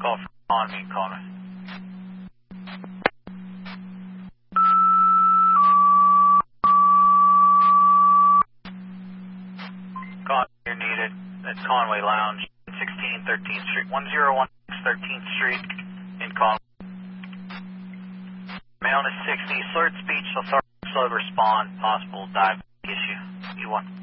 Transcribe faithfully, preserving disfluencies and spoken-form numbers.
Call for on me, Conway. Conway, you're needed at Conway Lounge, sixteen thirteenth Street, one oh one six thirteenth Street in Conway. Male is sixty, slurred speech, lethargic, slow to respond, possible diabetic issue. You want